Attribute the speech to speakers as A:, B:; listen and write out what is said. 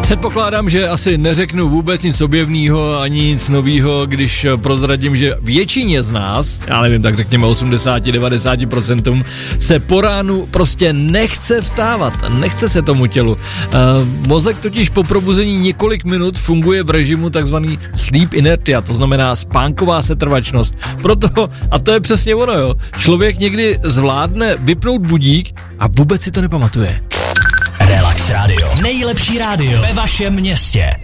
A: Předpokládám, že asi neřeknu vůbec nic objevného ani nic nového, když prozradím, že většině z nás, já nevím, tak řekněme 80-90% se po ránu prostě nechce vstávat, nechce se tomu tělu. Mozek totiž po probuzení několik minut funguje v režimu takzvaný sleep inertia, to znamená spánková setrvačnost. Proto, a to je přesně ono, jo, člověk někdy zvládne vypnout budík a vůbec si to nepamatuje.
B: Relax Radio. Nejlepší rádio ve vašem městě.